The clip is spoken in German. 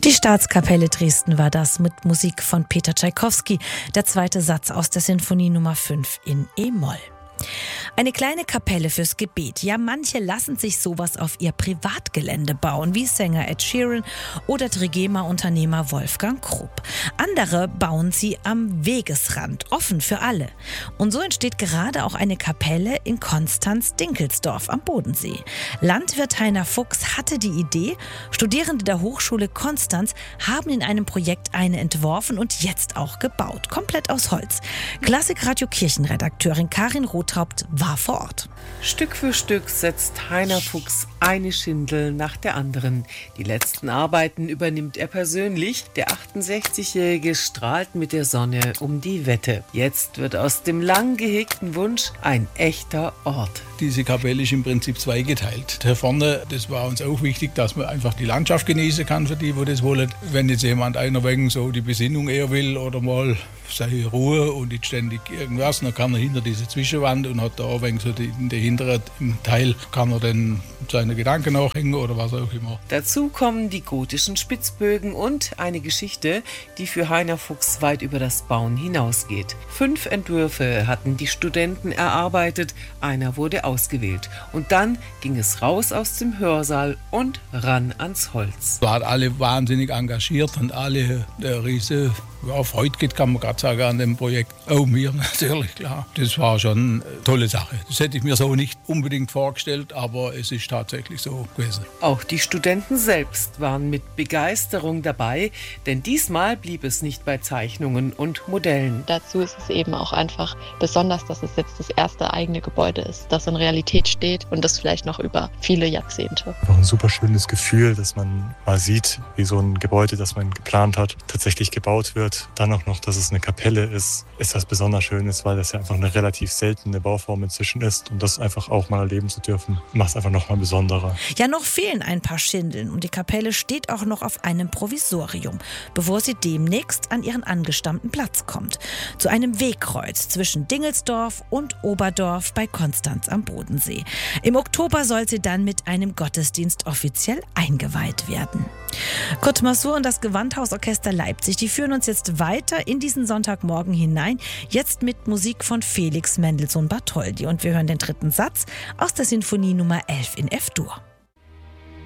Die Staatskapelle Dresden war das mit Musik von Peter Tschaikowski, der zweite Satz aus der Sinfonie Nummer 5 in E-Moll. Eine kleine Kapelle fürs Gebet. Ja, manche lassen sich sowas auf ihr Privatgelände bauen, wie Sänger Ed Sheeran oder Trigema-Unternehmer Wolfgang Krupp. Andere bauen sie am Wegesrand, offen für alle. Und so entsteht gerade auch eine Kapelle in Konstanz-Dinkelsdorf am Bodensee. Landwirt Heiner Fuchs hatte die Idee, Studierende der Hochschule Konstanz haben in einem Projekt eine entworfen und jetzt auch gebaut, komplett aus Holz. Klassikradio-Kirchenredakteurin Karin Rothaupt war vor Ort. Stück für Stück setzt Heiner Fuchs eine Schindel nach der anderen. Die letzten Arbeiten übernimmt er persönlich. Der 68-Jährige strahlt mit der Sonne um die Wette. Jetzt wird aus dem lang gehegten Wunsch ein echter Ort. Diese Kapelle ist im Prinzip zweigeteilt. Hier vorne, das war uns auch wichtig, dass man einfach die Landschaft genießen kann für die das wollen. Wenn jetzt einer wegen so die Besinnung eher will oder mal seine Ruhe und nicht ständig irgendwas, dann kann er hinter diese Zwischenwand und hat da auch wegen so in der hinteren Teil kann er dann seine Gedanken nachhängen oder was auch immer. Dazu kommen die gotischen Spitzbögen und eine Geschichte, die für Heiner Fuchs weit über das Bauen hinausgeht. 5 Entwürfe hatten die Studenten erarbeitet, einer wurde ausgewählt. Und dann ging es raus aus dem Hörsaal und ran ans Holz. Waren alle wahnsinnig engagiert und alle riese Freude geht, kann man gerade sagen, an dem Projekt. Auch mir natürlich, klar. Das war schon eine tolle Sache. Das hätte ich mir so nicht unbedingt vorgestellt, aber es ist tatsächlich so gewesen. Auch die Studenten selbst waren mit Begeisterung dabei, denn diesmal blieb es nicht bei Zeichnungen und Modellen. Dazu ist es eben auch einfach besonders, dass es jetzt das erste eigene Gebäude ist, das in Realität steht und das vielleicht noch über viele Jahrzehnte. Auch ein super schönes Gefühl, dass man mal sieht, wie so ein Gebäude, das man geplant hat, tatsächlich gebaut wird. Dann auch noch, dass es eine Kapelle ist was besonders Schönes, weil das ja einfach eine relativ seltene Bauform inzwischen ist. Und das einfach auch mal erleben zu dürfen, macht es einfach noch mal besonderer. Ja, noch fehlen ein paar Schindeln und die Kapelle steht auch noch auf einem Provisorium, bevor sie demnächst an ihren angestammten Platz kommt. Zu einem Wegkreuz zwischen Dingelsdorf und Oberdorf bei Konstanz am Bodensee. Im Oktober soll sie dann mit einem Gottesdienst offiziell eingeweiht werden. Kurt Masur und das Gewandhausorchester Leipzig, die führen uns jetzt weiter in diesen Sonntagmorgen hinein, jetzt mit Musik von Felix Mendelssohn Bartholdy. Und wir hören den dritten Satz aus der Sinfonie Nummer 11 in F-Dur.